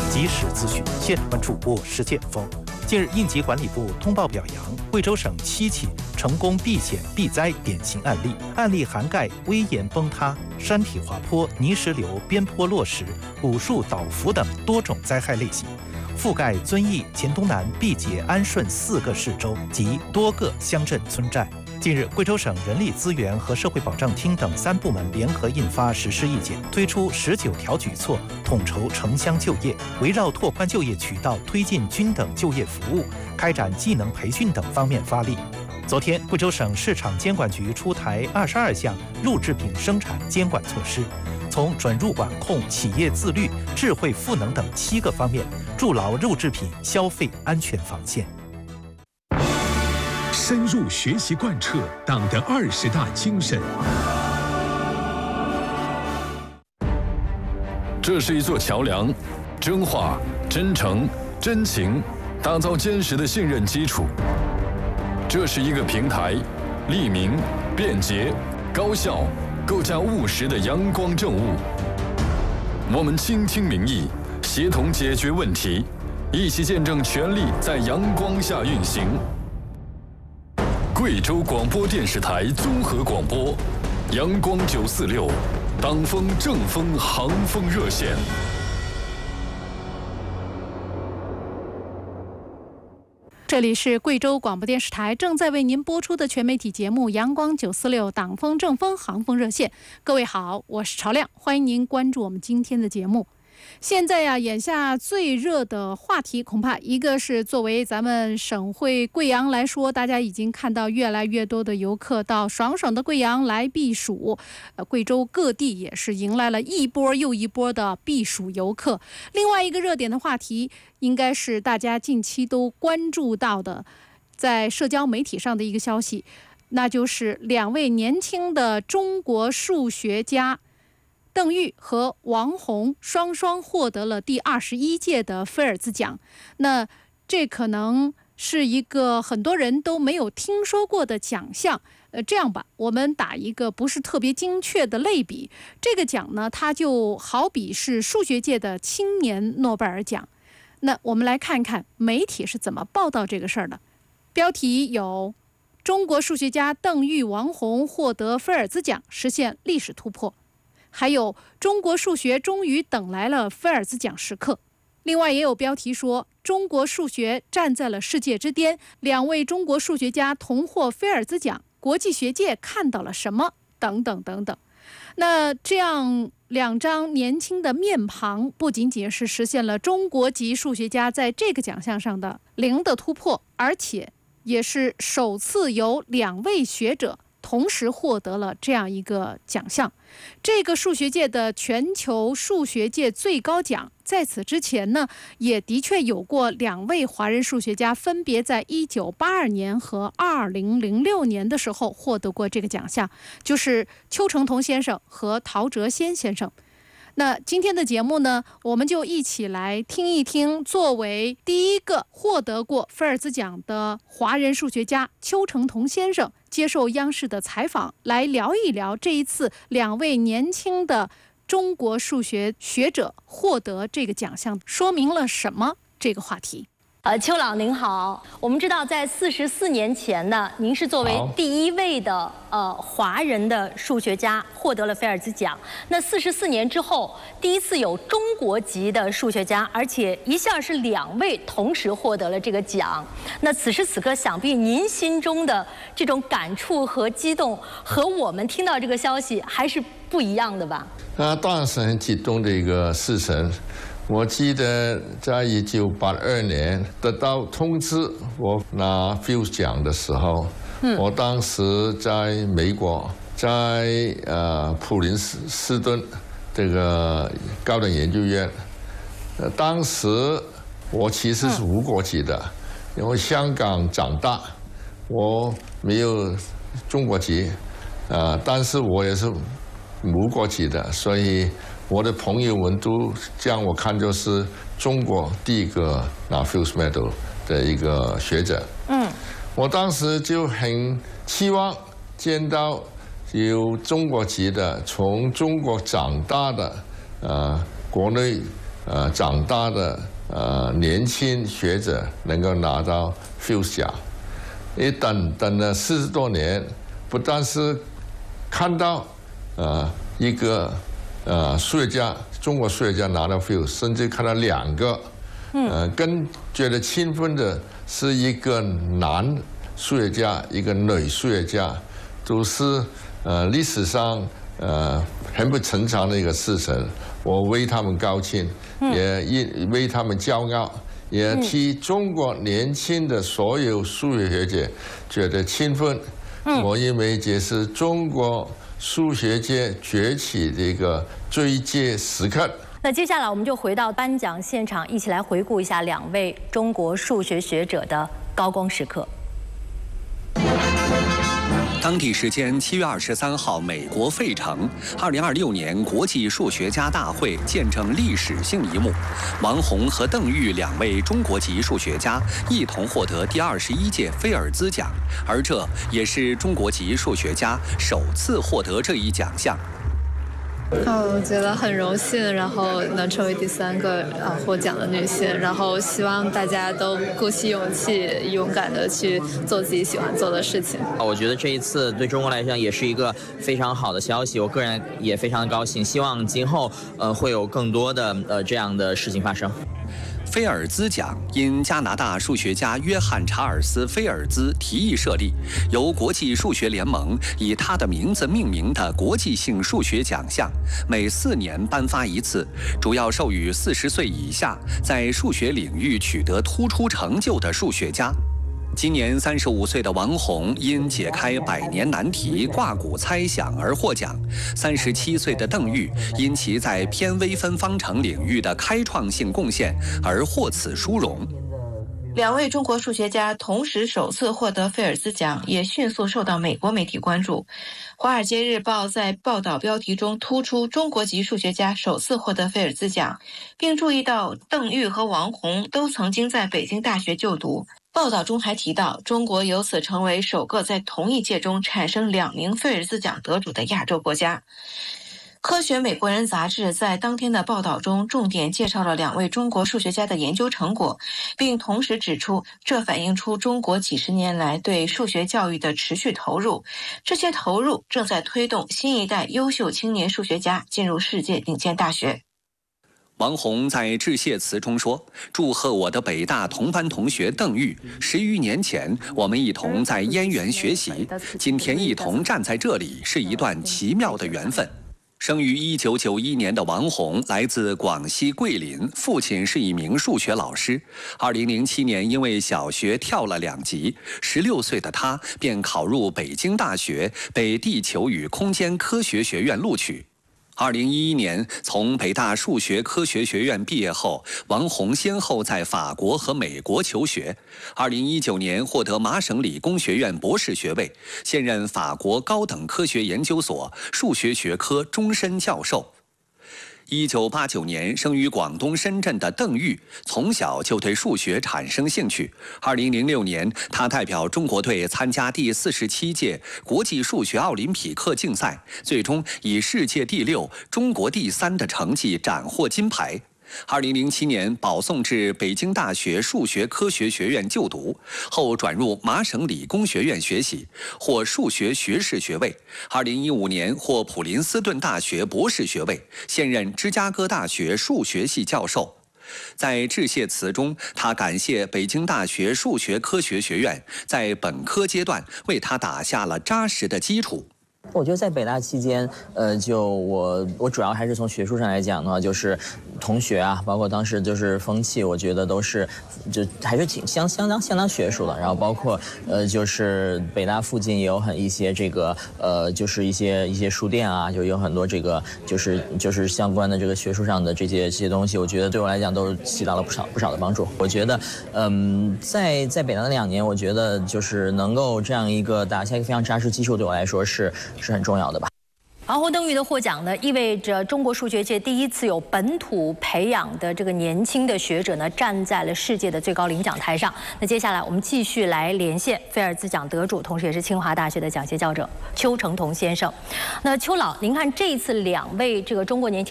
及时资讯，现场关注我是剑锋。近日，应急管理部通报表扬贵州省7起成功避险避灾典型案例，案例涵盖危岩崩塌、山体滑坡、泥石流、边坡落石、古树倒伏等多种灾害类型，覆盖遵义、黔东南、毕节、安顺4个市州及多个乡镇村寨。近日，贵州省人力资源和社会保障厅等3部门联合印发实施意见，推出19条举措，统筹城乡就业，围绕拓宽就业渠道、推进均等就业服务、开展技能培训等方面发力。昨天，贵州省市场监管局出台22项入制品生产监管措施，从准入管控、企业自律、智慧赋能等7个方面，筑牢入制品消费安全防线。 深入学习贯彻党的20大精神。 这是一座桥梁，真话、真诚、真情，打造坚实的信任基础。这是一个平台，利民、便捷、高效，构架务实的阳光政务。我们倾听民意，协同解决问题，一起见证权力在阳光下运行。贵州广播电视台综合广播，阳光946，党风正风航风热线。 这里是贵州广播电视台正在为您播出的全媒体节目《阳光946党风正风航风热线》。各位好，我是朝亮，欢迎您关注我们今天的节目。现在呀，眼下最热的话题，恐怕一个是作为咱们省会贵阳来说，大家已经看到越来越多的游客到爽爽的贵阳来避暑，贵州各地也是迎来了一波又一波的避暑游客。另外一个热点的话题，应该是大家近期都关注到的，在社交媒体上的一个消息，那就是2位年轻的中国数学家邓玉和王宏双双获得了第21届的菲尔兹奖。那这可能是一个很多人都没有听说过的奖项。这样吧，我们打一个不是特别精确的类比，这个奖呢，它就好比是数学界的青年诺贝尔奖。那我们来看看媒体是怎么报道这个事儿的。标题有：中国数学家邓玉、王宏获得菲尔兹奖，实现历史突破。还有中国数学终于等来了菲尔兹奖时刻。另外也有标题说中国数学站在了世界之巅，2位中国数学家同获菲尔兹奖，国际学界看到了什么？等等等等。那这样2张年轻的面庞，不仅仅是实现了中国籍数学家在这个奖项上的0的突破，而且也是首次有2位学者同时获得了这样一个奖项。这个数学界的全球数学界最高奖，在此之前呢，也的确有过2位华人数学家，分别在1982年和2006年的时候获得过这个奖项，就是邱成桐先生和陶哲先先生。那今天的节目呢，我们就一起来听一听作为第一个获得过菲尔兹奖的华人数学家邱成桐先生接受央视的采访，来聊一聊这一次2位年轻的中国数学学者获得这个奖项说明了什么这个话题。 邱老您好，我们知道在44年前呢，您是作为第一位的华人的数学家获得了菲尔兹奖。那44年之后，第一次有中国籍的数学家，而且一下是2位同时获得了这个奖。那此时此刻，想必您心中的这种感触和激动，和我们听到这个消息还是不一样的吧？ 当然是很激动的一个事情。我记得在1982年得到通知我拿菲尔兹奖的时候，我当时在美国，在普林斯顿这个高等研究院，当时我其实是无国籍的，因为香港长大，我没有中国籍，但是我也是无国籍的，所以我的朋友们都将我看作是中国第一个拿 Fields Medal 的一个学者。我当时就很期望见到有中国籍的，从中国长大的，国内长大的年轻学者能够拿到 Fields 奖。等了40多年，不但是看到一个数学家，中国数学家拿到 Fields， 甚至看到2个，更觉得兴奋的是一个男数学家，一个女数学家，都是历史上很不寻常的一个事情。我为他们高兴，也为他们骄傲。也替中国年轻的所有数学学者觉得兴奋。我认为这是中国数学界崛起的一个最佳时刻。 那接下来我们就回到颁奖现场，一起来回顾一下2位中国数学学者的高光时刻。 当地时间7月23号，美国费城，2026年国际数学家大会见证历史性一幕，王洪和邓玉2位中国籍数学家一同获得第21届菲尔兹奖，而这也是中国籍数学家首次获得这一奖项。 我觉得很荣幸，然后能成为第3个获奖的女性，然后希望大家都鼓起勇气，勇敢的去做自己喜欢做的事情。 我觉得这一次对中国来讲也是一个非常好的消息，我个人也非常的高兴，希望今后会有更多的这样的事情发生。 菲尔兹奖因加拿大数学家约翰·查尔斯·菲尔兹提议设立，由国际数学联盟以他的名字命名的国际性数学奖项，每4年颁发一次，主要授予40岁以下在数学领域取得突出成就的数学家。今年35岁的王洪因解开100年难题挂骨猜想而获奖，37岁的邓玉因其在偏微分方程领域的开创性贡献而获此殊荣。 2位中国数学家同时首次获得菲尔兹奖，也迅速受到美国媒体关注。《华尔街日报》在报道标题中突出中国籍数学家首次获得菲尔兹奖，并注意到邓玉和王洪都曾经在北京大学就读。报道中还提到，中国由此成为首个在同一届中产生2名菲尔兹奖得主的亚洲国家。科学美国人杂志在当天的报道中重点介绍了2位中国数学家的研究成果，并同时指出，这反映出中国几十年来对数学教育的持续投入，这些投入正在推动新一代优秀青年数学家进入世界顶尖大学。 王洪在致谢词中说：“祝贺我的北大同班同学邓玉，10余年前我们一同在燕园学习，今天一同站在这里，是一段奇妙的缘分。”生于1991年的王洪来自广西桂林，父亲是一名数学老师。2007年因为小学跳了2级，16岁的他便考入北京大学，被地球与空间科学学院录取。2011年从北大数学科学学院毕业后，王洪先后在法国和美国求学。2019年获得麻省理工学院博士学位，现任法国高等科学研究所数学学科终身教授。1989年生于广东深圳的邓玉，从小就对数学产生兴趣。2006年，他代表中国队参加第47届国际数学奥林匹克竞赛，最终以世界第6、中国第3的成绩斩获金牌。2007年保送至北京大学数学科学学院就读，后转入麻省理工学院学习，获数学学士学位。2015年获普林斯顿大学博士学位，现任芝加哥大学数学系教授。在致谢词中，他感谢北京大学数学科学学院在本科阶段为他打下了扎实的基础。 我觉得在北大期间，就我主要还是从学术上来讲的话，就是同学啊，包括当时就是风气，我觉得都是就还是挺相当学术的。然后包括就是北大附近也有一些这个就是一些书店啊，就有很多这个就是相关的这个学术上的这些东西，我觉得对我来讲都起到了不少的帮助。我觉得在北大的2年，我觉得就是能够这样一个打下一个非常扎实基础，对我来说是很重要的吧。 王洪、邓玉的获奖呢，意味着中国数学界第一次有本土培养的这个年轻的学者呢，站在了世界的最高领奖台上。那接下来我们继续来连线菲尔兹奖得主，同时也是清华大学的讲协教授邱成桐先生。那邱老，您看这一次2位这个中国年轻